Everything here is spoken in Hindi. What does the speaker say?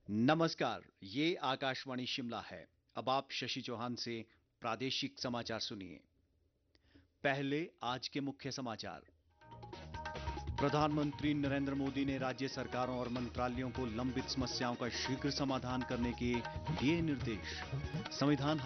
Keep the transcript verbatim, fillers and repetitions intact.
नमस्कार, ये आकाशवाणी शिमला है। अब आप शशि चौहान से प्रादेशिक समाचार सुनिए। पहले आज के मुख्य समाचार। प्रधानमंत्री नरेंद्र मोदी ने राज्य सरकारों और मंत्रालयों को लंबित समस्याओं का शीघ्र समाधान करने के दिए निर्देश। संविधान